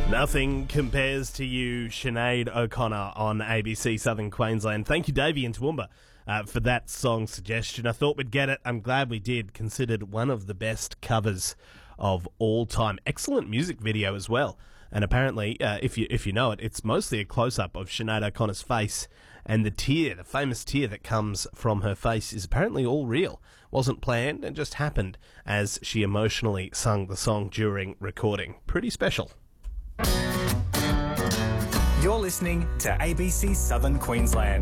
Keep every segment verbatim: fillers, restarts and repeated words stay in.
Nothing compares to you, Sinead O'Connor on A B C Southern Queensland. Thank you, Davey in Toowoomba, uh, for that song suggestion. I thought we'd get it. I'm glad we did. Considered one of the best covers of all time. Excellent music video as well. And apparently, uh, if you if you know it, it's mostly a close-up of Sinead O'Connor's face, and the tear, the famous tear that comes from her face, is apparently all real. Wasn't planned and just happened as she emotionally sung the song during recording. Pretty special. You're listening to A B C Southern Queensland.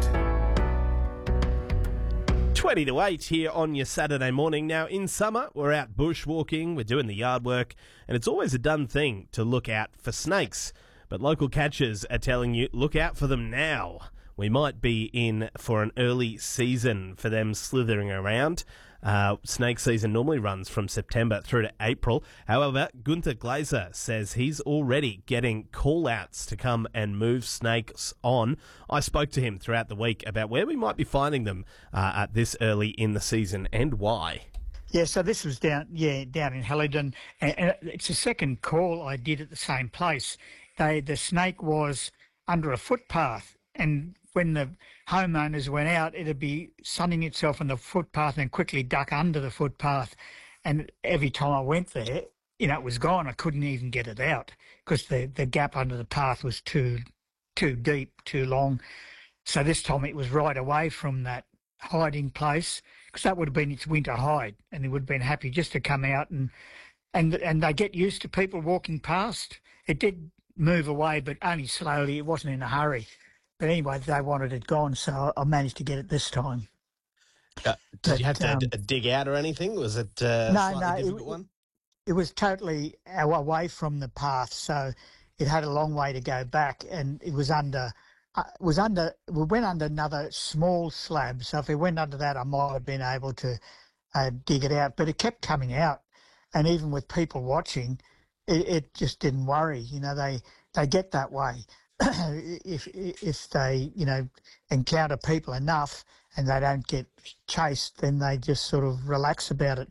twenty to eight here on your Saturday morning. Now, in summer, we're out bushwalking, we're doing the yard work, and it's always a done thing to look out for snakes. But local catchers are telling you, look out for them now. We might be in for an early season for them slithering around. Uh, snake season normally runs from September through to April. However, Gunther Glazer says he's already getting call-outs to come and move snakes on. I spoke to him throughout the week about where we might be finding them uh, at this early in the season and why. Yeah, so this was down, yeah, down in Helidon, and, and it's the second call I did at the same place. They, the snake was under a footpath, and when the homeowners went out, it'd be sunning itself on the footpath and quickly duck under the footpath. And every time I went there, you know, it was gone. I couldn't even get it out because the, the gap under the path was too too deep, too long. So this time it was right away from that hiding place, because that would have been its winter hide, and it would have been happy just to come out and and and they get used to people walking past. It did move away, but only slowly. It wasn't in a hurry. But anyway, they wanted it gone, so I managed to get it this time. Uh, did but, you have to um, d- dig out or anything? Was it uh, no, slightly no, difficult it, one? It was totally away from the path, so it had a long way to go back, and it was under. Uh, was under. We went under another small slab, so if it went under that, I might have been able to uh, dig it out. But it kept coming out, and even with people watching, it, it just didn't worry. You know, they they get that way. if if they, you know, encounter people enough and they don't get chased, then they just sort of relax about it.